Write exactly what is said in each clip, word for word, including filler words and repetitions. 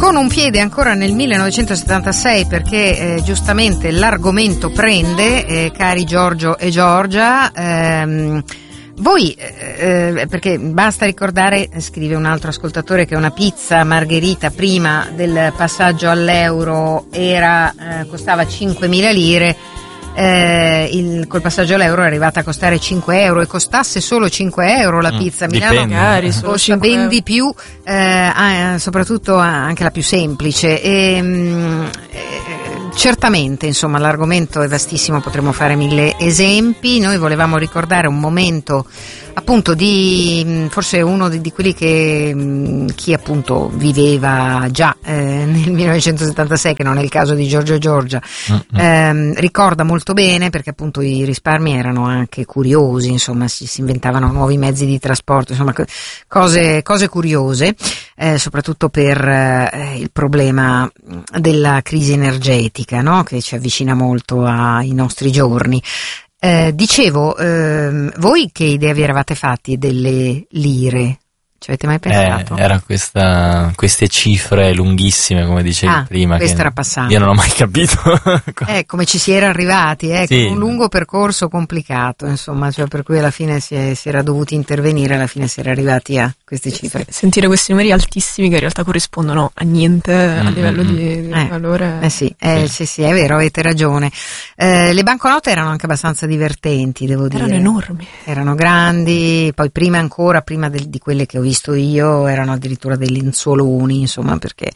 con un piede ancora nel millenovecentosettantasei, perché eh, giustamente l'argomento prende, eh, cari Giorgio e Giorgia. ehm, Voi, eh, perché basta ricordare, scrive un altro ascoltatore, che una pizza margherita prima del passaggio all'euro era eh, costava cinquemila lire, eh, il, col passaggio all'euro è arrivata a costare cinque euro, e costasse solo cinque euro la pizza. Mm, Milano magari costa ben di più, eh, ah, soprattutto anche la più semplice. E, mh, eh, certamente, insomma, l'argomento è vastissimo, potremmo fare mille esempi. Noi volevamo ricordare un momento appunto di forse uno di, di quelli che chi appunto viveva già eh, nel millenovecentosettantasei, che non è il caso di Giorgio e Giorgia, ehm, ricorda molto bene, perché appunto i risparmi erano anche curiosi, insomma si, si inventavano nuovi mezzi di trasporto, insomma cose, cose curiose, eh, soprattutto per eh, il problema della crisi energetica, no? Che ci avvicina molto ai nostri giorni. Eh, dicevo, ehm, voi che idea vi eravate fatti delle lire? Ci avete mai pensato? Eh, era questa, queste cifre lunghissime, come dicevi ah, prima. Questo che era passato. Io non ho mai capito. eh, come ci si era arrivati, eh, sì. Con un lungo percorso complicato, insomma, cioè per cui alla fine si, è, si era dovuti intervenire, alla fine si era arrivati a queste cifre. Sentire questi numeri altissimi che in realtà corrispondono a niente mm-hmm. a livello di, di eh, valore. Eh sì, eh, sì. sì, sì, è vero, avete ragione. Eh, le banconote erano anche abbastanza divertenti, devo dire. Erano enormi. Erano grandi, poi prima ancora, prima del, di quelle che ho visto io, erano addirittura dei lenzuoloni, insomma, perché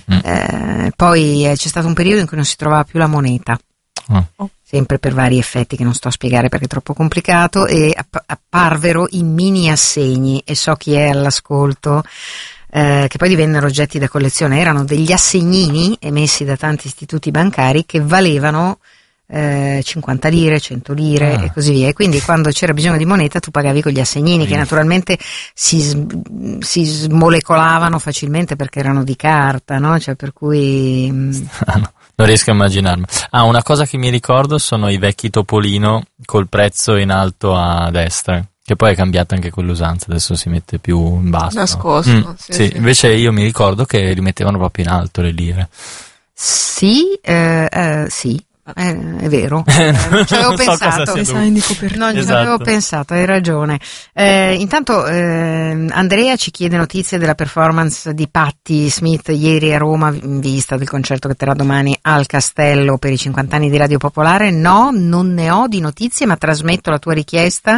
eh, poi eh, c'è stato un periodo in cui non si trovava più la moneta, oh. sempre per vari effetti che non sto a spiegare perché è troppo complicato, e app- apparvero i mini assegni, e so chi è all'ascolto, eh, che poi divennero oggetti da collezione. Erano degli assegnini emessi da tanti istituti bancari che valevano Eh, cinquanta lire, cento lire ah. e così via, e quindi quando c'era bisogno di moneta tu pagavi con gli assegnini, che naturalmente si, si smolecolavano facilmente perché erano di carta, no? Cioè per cui ah, no, non riesco a immaginarmi. Ah, una cosa che mi ricordo sono i vecchi Topolino col prezzo in alto a destra, che poi è cambiata anche quell'usanza, adesso si mette più in basso, nascosto. mm, sì, sì, sì. Invece io mi ricordo che li mettevano proprio in alto le lire. Sì, eh, eh, sì. Eh, è vero, eh, non ci avevo non pensato, so non ci esatto. avevo pensato, hai ragione. Eh, intanto eh, Andrea ci chiede notizie della performance di Patti Smith ieri a Roma in vista del concerto che terrà domani al Castello per i cinquanta anni di Radio Popolare. No, non ne ho di notizie, ma trasmetto la tua richiesta,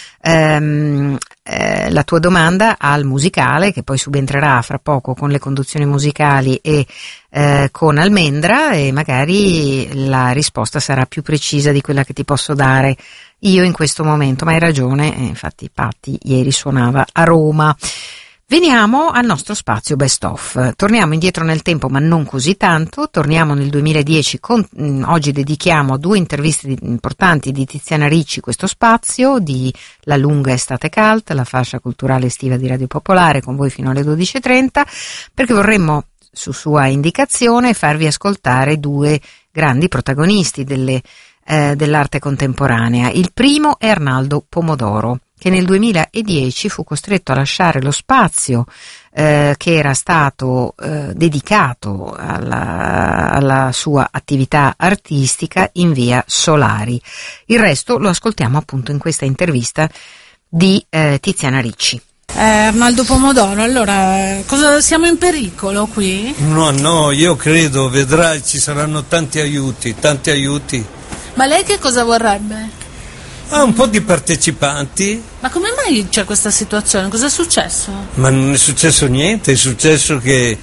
ehm, eh, la tua domanda al musicale, che poi subentrerà fra poco con le conduzioni musicali e eh, con Almendra, e magari la risposta sarà più precisa di quella che ti posso dare io in questo momento, ma hai ragione, eh, infatti Patti ieri suonava a Roma. Veniamo al nostro spazio Best Of. Torniamo indietro nel tempo, ma non così tanto. Torniamo nel duemiladieci. Con, mh, oggi dedichiamo a due interviste di, importanti di Tiziana Ricci questo spazio, di La lunga estate cult, la fascia culturale estiva di Radio Popolare, con voi fino alle dodici e trenta, perché vorremmo, su sua indicazione, farvi ascoltare due grandi protagonisti delle, eh, dell'arte contemporanea. Il primo è Arnaldo Pomodoro, che nel duemiladieci fu costretto a lasciare lo spazio eh, che era stato eh, dedicato alla, alla sua attività artistica in via Solari. Il resto lo ascoltiamo appunto in questa intervista di eh, Tiziana Ricci. Eh, Arnaldo Pomodoro, allora cosa, siamo in pericolo qui? No, no, io credo, vedrai, ci saranno tanti aiuti, tanti aiuti. Ma lei che cosa vorrebbe? Ah, un po' di partecipanti. Ma come mai c'è questa situazione? Cosa è successo? Ma non è successo niente, è successo che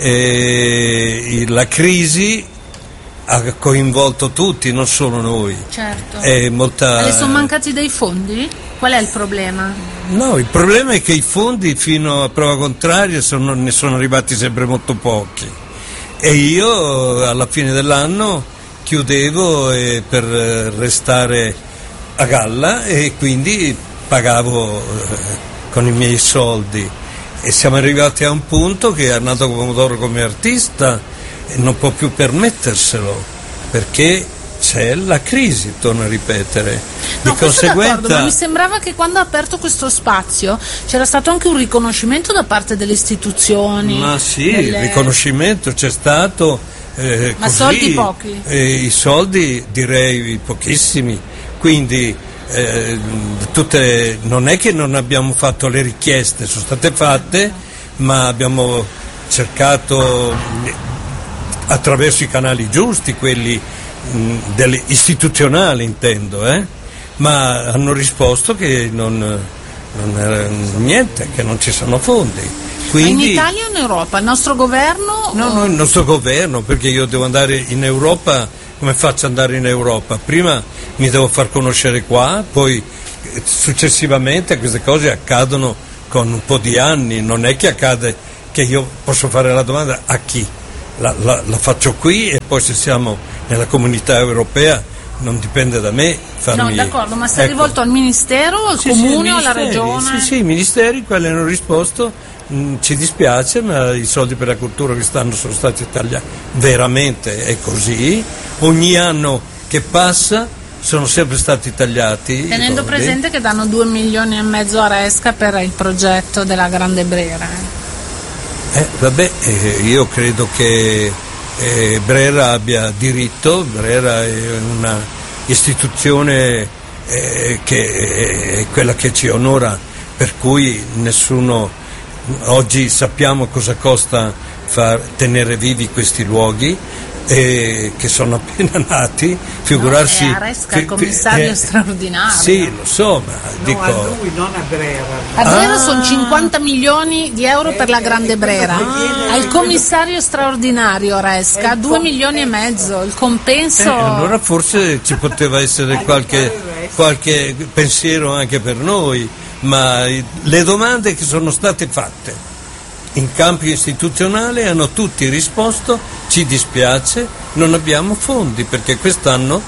eh, la crisi ha coinvolto tutti, non solo noi. Certo. È molta... Ma le sono mancati dei fondi? Qual è il problema? No, il problema è che i fondi fino a prova contraria sono, ne sono arrivati sempre molto pochi. E io alla fine dell'anno chiudevo eh, per restare a galla, e quindi pagavo eh, con i miei soldi, e siamo arrivati a un punto che Arnaldo Pomodoro come artista non può più permetterselo, perché c'è la crisi, torno a ripetere. No, Di conseguenza, ma mi sembrava che quando ha aperto questo spazio c'era stato anche un riconoscimento da parte delle istituzioni. ma sì, delle... il riconoscimento c'è stato, eh, ma così, soldi pochi? Eh, I soldi direi pochissimi, quindi eh, tutte, non è che non abbiamo fatto le richieste, sono state fatte, ma abbiamo cercato attraverso i canali giusti, quelli mh, delle istituzionali intendo, eh? Ma hanno risposto che non, non era niente, che non ci sono fondi. Quindi, ma in Italia o in Europa? Il nostro governo? No, no, il nostro governo, perché io devo andare in Europa, come faccio ad andare in Europa? Prima mi devo far conoscere qua, poi successivamente queste cose accadono con un po' di anni, non è che accade che io posso fare la domanda a chi? La, la, la faccio qui e poi se siamo nella comunità europea non dipende da me farmi... No, d'accordo, ma sei ecco. rivolto al Ministero, al sì, Comune sì, o alla Regione? Sì, sì, i Ministeri, quelli hanno risposto, mh, ci dispiace, ma i soldi per la cultura quest'anno sono stati tagliati, veramente è così, ogni anno che passa sono sempre stati tagliati. Tenendo presente che danno due milioni e mezzo a Resca per il progetto della Grande Brera. Eh, vabbè, eh, io credo che eh, Brera abbia diritto, Brera è una istituzione eh, che è quella che ci onora, per cui nessuno, oggi sappiamo cosa costa far tenere vivi questi luoghi, eh, che sono appena nati, figurarsi... No, è a Resca il commissario eh, straordinario. Sì, lo so, ma No, dico... a lui, non a Brera. A Brera Ah. sono cinquanta milioni di euro per la Grande Brera, Ah. al commissario straordinario Resca due milioni e mezzo, il compenso... Eh, allora forse ci poteva essere qualche, qualche pensiero anche per noi, ma le domande che sono state fatte in campo istituzionale hanno tutti risposto: ci dispiace, non abbiamo fondi perché quest'anno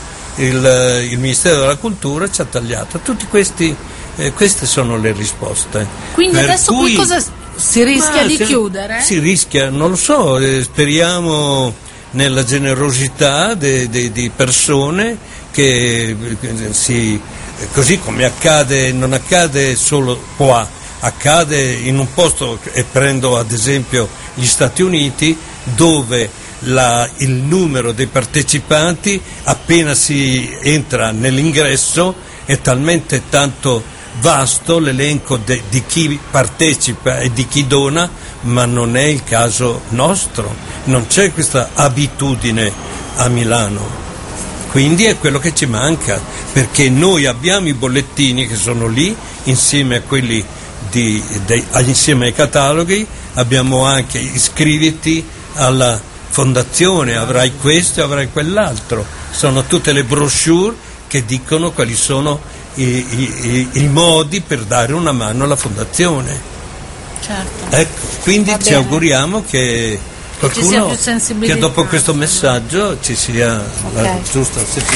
il, il Ministero della Cultura ci ha tagliato. Tutti questi, eh, queste sono le risposte. Quindi Per adesso cui, qui cosa si rischia ma di si, chiudere? Si rischia, non lo so, eh, speriamo nella generosità di persone che eh, si, così come accade, non accade solo qua, accade in un posto, e prendo ad esempio gli Stati Uniti, dove la, il numero dei partecipanti appena si entra nell'ingresso è talmente tanto vasto l'elenco de, di chi partecipa e di chi dona, ma non è il caso nostro, non c'è questa abitudine a Milano, quindi è quello che ci manca, perché noi abbiamo i bollettini che sono lì insieme a quelli di, dei, insieme ai cataloghi, abbiamo anche iscriviti alla fondazione, avrai questo e avrai quell'altro, sono tutte le brochure che dicono quali sono i, i, i modi per dare una mano alla fondazione. Certo. Ecco, quindi Va ci bene. auguriamo che Ci sia qualcuno, più sensibilità. che dopo questo messaggio ci sia la Ok. giusta sensibilità.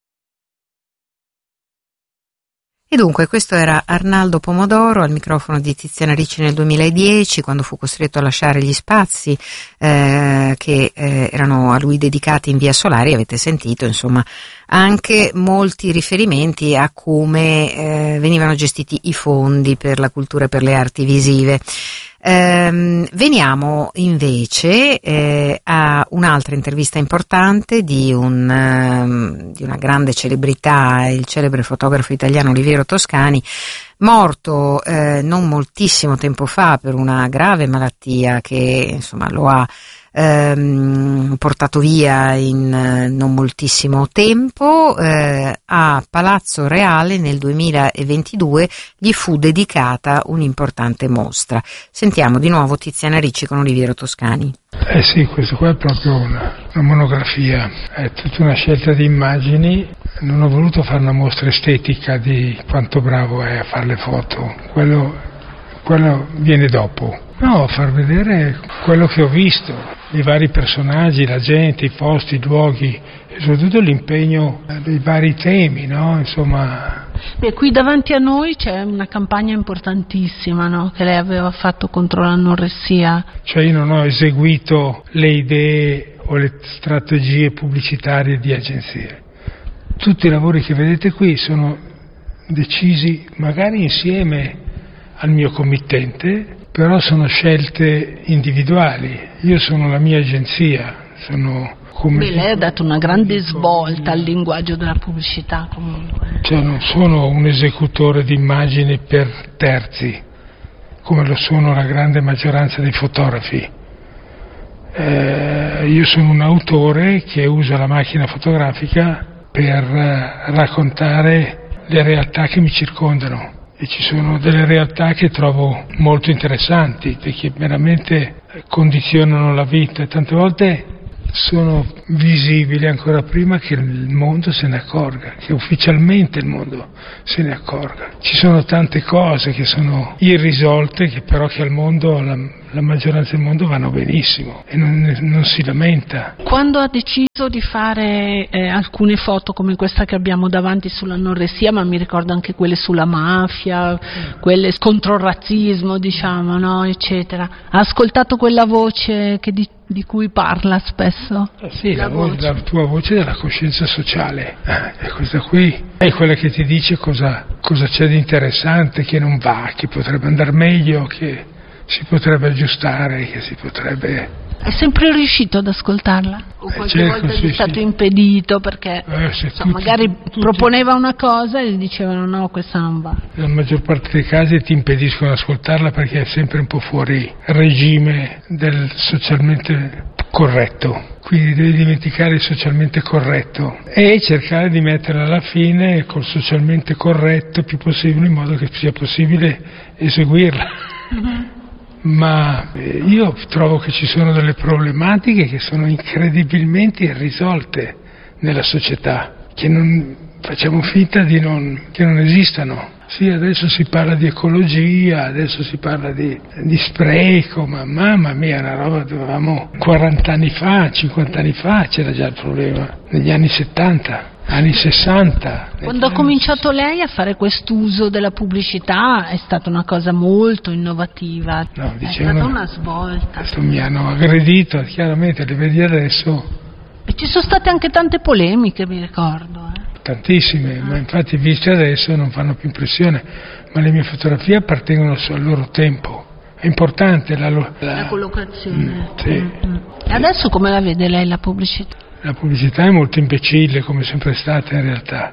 E dunque questo era Arnaldo Pomodoro al microfono di Tiziana Ricci nel duemiladieci, quando fu costretto a lasciare gli spazi eh, che eh, erano a lui dedicati in via Solari. Avete sentito insomma anche molti riferimenti a come eh, venivano gestiti i fondi per la cultura e per le arti visive. Ehm, veniamo invece eh, a un'altra intervista importante di, un, ehm, di una grande celebrità, il celebre fotografo italiano Oliviero Toscani, morto eh, non moltissimo tempo fa per una grave malattia che insomma lo ha ehm, portato via in eh, non moltissimo tempo. Eh, a Palazzo Reale nel duemilaventidue gli fu dedicata un'importante mostra. Sentiamo di nuovo Tiziana Ricci con Oliviero Toscani. Eh sì, questo qua è proprio una, una monografia, è tutta una scelta di immagini. Non ho voluto fare una mostra estetica di quanto bravo è a fare le foto, quello, quello viene dopo. No, far vedere quello che ho visto, i vari personaggi, la gente, i posti, i luoghi, e soprattutto l'impegno dei vari temi, no? Insomma... Beh, qui davanti a noi c'è una campagna importantissima, no? Che lei aveva fatto contro l'anoressia. Cioè io non ho eseguito le idee o le strategie pubblicitarie di agenzie. Tutti i lavori che vedete qui sono decisi magari insieme al mio committente, però sono scelte individuali. Io sono la mia agenzia, sono come... Beh, lei ha dato una grande svolta al linguaggio della pubblicità comunque. Cioè non sono un esecutore di immagini per terzi, come lo sono la grande maggioranza dei fotografi. Eh, io sono un autore che usa la macchina fotografica per eh, raccontare le realtà che mi circondano, e ci sono delle realtà che trovo molto interessanti perché veramente condizionano la vita e tante volte sono visibili ancora prima che il mondo se ne accorga, che ufficialmente il mondo se ne accorga. Ci sono tante cose che sono irrisolte, che però che al mondo, la, la maggioranza del mondo vanno benissimo e non, non si lamenta. Quando ha deciso di fare eh, alcune foto come questa che abbiamo davanti sulla anoressia, ma mi ricordo anche quelle sulla mafia, mm. quelle contro il razzismo, diciamo, no, eccetera, ha ascoltato quella voce che di di cui parla spesso? Eh sì, la, la, voce. la tua voce della coscienza sociale, eh, è questa qui, è quella che ti dice cosa, cosa c'è di interessante, che non va, che potrebbe andare meglio, che si potrebbe aggiustare, che si potrebbe... È sempre riuscito ad ascoltarla? O qualche eh, certo, volta sì, gli è stato sì. impedito perché eh, insomma, tutti, magari tutti, proponeva una cosa e gli dicevano no, questa non va? Nella maggior parte dei casi ti impediscono di ascoltarla perché è sempre un po' fuori regime del socialmente corretto, quindi devi dimenticare il socialmente corretto e cercare di metterla alla fine col socialmente corretto il più possibile, in modo che sia possibile eseguirla. Mm-hmm. Ma io trovo che ci sono delle problematiche che sono incredibilmente irrisolte nella società, che non facciamo finta di non, che non esistano. Sì, adesso si parla di ecologia, adesso si parla di, di spreco, ma mamma mia, una roba dovevamo quaranta anni fa, cinquanta anni fa c'era già il problema, negli anni settanta. Anni sessanta. Quando ha cominciato lei a fare quest'uso della pubblicità è stata una cosa molto innovativa, no, è dicevano, stata una svolta. Adesso mi hanno aggredito, chiaramente, le vedi adesso. E ci sono state anche tante polemiche, mi ricordo. Eh. Tantissime, ah. ma infatti viste adesso non fanno più impressione, ma le mie fotografie appartengono al loro tempo. È importante la, la... la collocazione. Mm, sì. Mm-hmm. E adesso come la vede lei la pubblicità? La pubblicità è molto imbecille, come sempre è stata in realtà.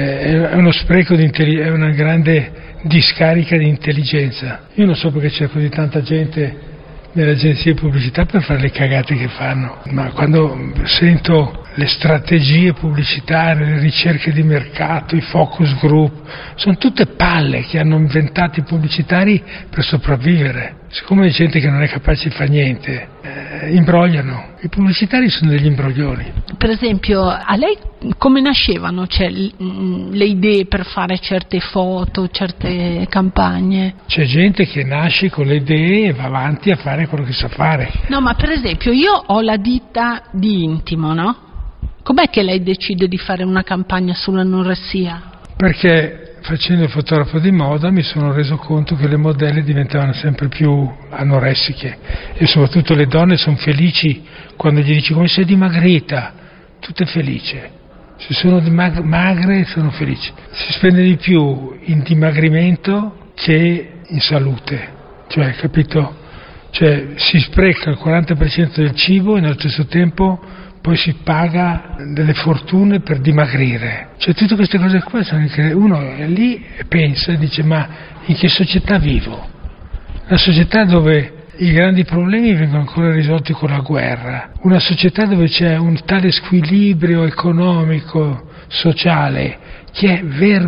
È uno spreco di intelligenza, è una grande discarica di intelligenza. Io non so perché c'è così tanta gente nelle agenzie di pubblicità per fare le cagate che fanno, ma quando sento le strategie pubblicitarie, le ricerche di mercato, i focus group, sono tutte palle che hanno inventato i pubblicitari per sopravvivere. Siccome è gente che non è capace di fare niente, eh, imbrogliano. I pubblicitari sono degli imbroglioni. Per esempio, a lei come nascevano cioè, le idee per fare certe foto, certe campagne? C'è gente che nasce con le idee e va avanti a fare quello che sa fare. No, ma per esempio io ho la ditta di Intimo, no? Com'è che lei decide di fare una campagna sull'anoressia? Perché facendo il fotografo di moda mi sono reso conto che le modelle diventavano sempre più anoressiche e soprattutto le donne sono felici quando gli dici come sei dimagrita, tutte felici. Se sono dimag- magre sono felici. Si spende di più in dimagrimento che in salute, cioè, capito? Cioè si spreca il quaranta per cento del cibo e nello stesso tempo poi si paga delle fortune per dimagrire. Cioè tutte queste cose qua sono che uno è lì e pensa e dice ma in che società vivo? Una società dove i grandi problemi vengono ancora risolti con la guerra, una società dove c'è un tale squilibrio economico, sociale, che è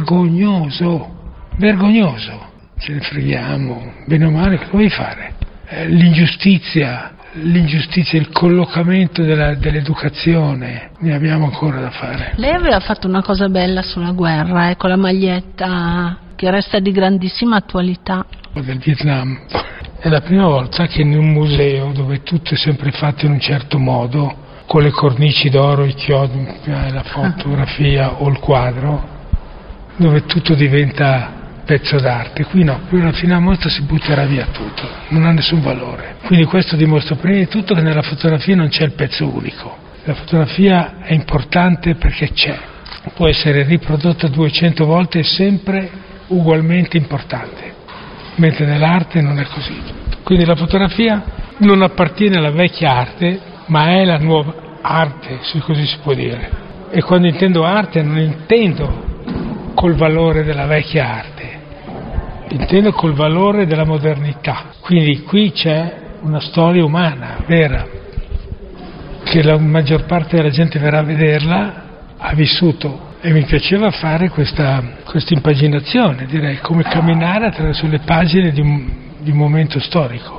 vergognoso, vergognoso. Ce ne freghiamo, bene o male, cosa vuoi fare? Eh, l'ingiustizia, l'ingiustizia, il collocamento della, dell'educazione, ne abbiamo ancora da fare. Lei aveva fatto una cosa bella sulla guerra, ecco la maglietta che resta di grandissima attualità. Del Vietnam. È la prima volta che in un museo dove tutto è sempre fatto in un certo modo, con le cornici d'oro, i chiodi, la fotografia o il quadro, dove tutto diventa pezzo d'arte. Qui no, qui alla fine a mostra si butterà via tutto, non ha nessun valore. Quindi questo dimostra prima di tutto che nella fotografia non c'è il pezzo unico. La fotografia è importante perché c'è, può essere riprodotta duecento volte e sempre ugualmente importante, mentre nell'arte non è così. Quindi la fotografia non appartiene alla vecchia arte, ma è la nuova arte, se così si può dire. E quando intendo arte non intendo col valore della vecchia arte, intendo col valore della modernità. Quindi qui c'è una storia umana, vera, che la maggior parte della gente verrà a vederla, ha vissuto. E mi piaceva fare questa, questa impaginazione, direi, come camminare attraverso le pagine di un, di un momento storico.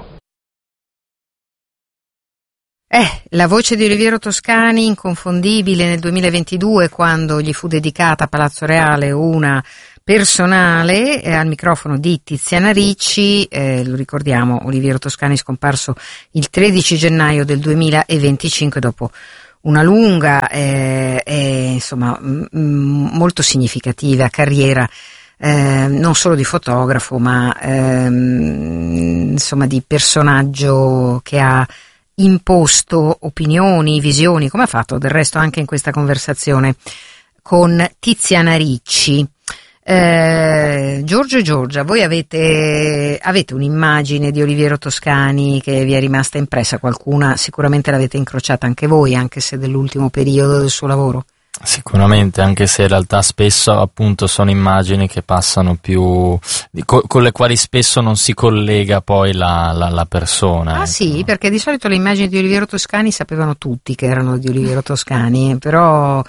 Eh, la voce di Oliviero Toscani, inconfondibile nel duemilaventidue, quando gli fu dedicata a Palazzo Reale una personale, eh, al microfono di Tiziana Ricci. Eh, lo ricordiamo, Oliviero Toscani scomparso il tredici gennaio del duemilaventicinque dopo una lunga e eh, eh, insomma m- m- molto significativa carriera, eh, non solo di fotografo, ma ehm, insomma di personaggio che ha imposto opinioni, visioni, come ha fatto del resto anche in questa conversazione con Tiziana Ricci. Eh, Giorgio e Giorgia, voi avete, avete un'immagine di Oliviero Toscani che vi è rimasta impressa? Qualcuna sicuramente l'avete incrociata anche voi, anche se dell'ultimo periodo del suo lavoro? Sicuramente, anche se in realtà spesso appunto sono immagini che passano più, co- con le quali spesso non si collega poi la, la, la persona. Ah ecco. Sì, perché di solito le immagini di Oliviero Toscani sapevano tutti che erano di Oliviero Toscani, però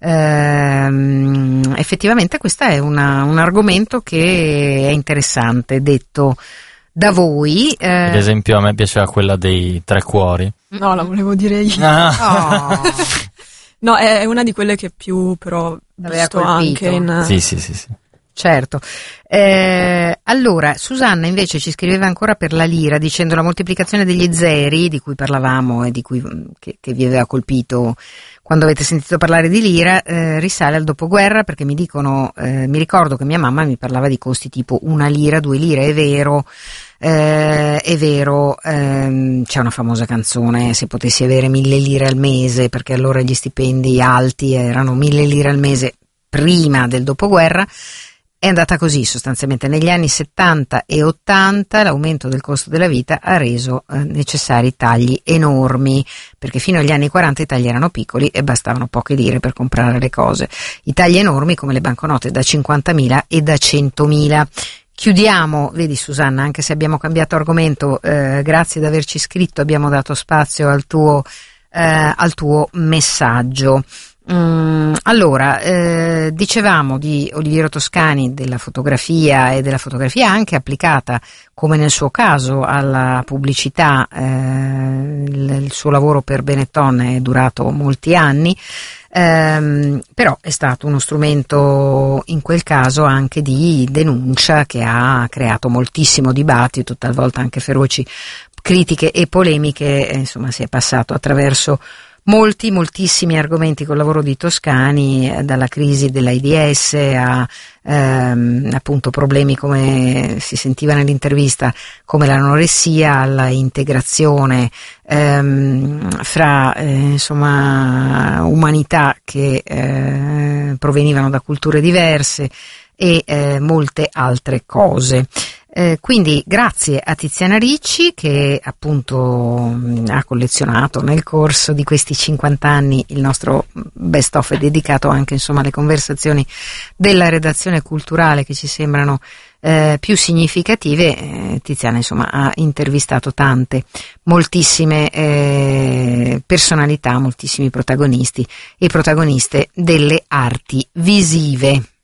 ehm, effettivamente questo è una, un argomento che è interessante, detto da voi. Eh. Ad esempio a me piaceva quella dei tre cuori. No, la volevo dire io. Ah. Oh. No, è una di quelle che più però L'aveva visto colpito. anche in... Sì, sì, sì, sì. Certo. Eh, allora, Susanna invece ci scriveva ancora per la lira dicendo: la moltiplicazione degli zeri di cui parlavamo e di cui che, che vi aveva colpito quando avete sentito parlare di lira, eh, risale al dopoguerra, perché mi dicono, eh, mi ricordo che mia mamma mi parlava di costi tipo una lira, due lire, è vero. Eh, è vero, ehm, c'è una famosa canzone, se potessi avere mille lire al mese, perché allora gli stipendi alti erano mille lire al mese prima del dopoguerra. È andata così sostanzialmente. Negli anni settanta e ottanta l'aumento del costo della vita ha reso eh, necessari tagli enormi, perché fino agli anni quaranta i tagli erano piccoli e bastavano poche lire per comprare le cose. I tagli enormi come le banconote da cinquantamila e da centomila. Chiudiamo, vedi Susanna, anche se abbiamo cambiato argomento, eh, grazie di averci scritto, abbiamo dato spazio al tuo, eh, al tuo messaggio. Mm, allora, eh, dicevamo di Oliviero Toscani, della fotografia e della fotografia anche applicata, come nel suo caso, alla pubblicità. Eh, il, il suo lavoro per Benetton è durato molti anni. Um, però è stato uno strumento in quel caso anche di denuncia che ha creato moltissimo dibattito, talvolta anche feroci critiche e polemiche. Eh, insomma, si è passato attraverso molti, moltissimi argomenti col lavoro di Toscani, eh, dalla crisi dell'AIDS a ehm, appunto problemi, come si sentiva nell'intervista, come l'anoressia, alla integrazione ehm, fra eh, insomma umanità che eh, provenivano da culture diverse e eh, molte altre cose. Eh, quindi grazie a Tiziana Ricci che appunto mh, ha collezionato nel corso di questi cinquanta anni. Il nostro best of è dedicato anche insomma alle conversazioni della redazione culturale che ci sembrano eh, più significative. eh, Tiziana insomma ha intervistato tante, moltissime eh, personalità, moltissimi protagonisti e protagoniste delle arti visive.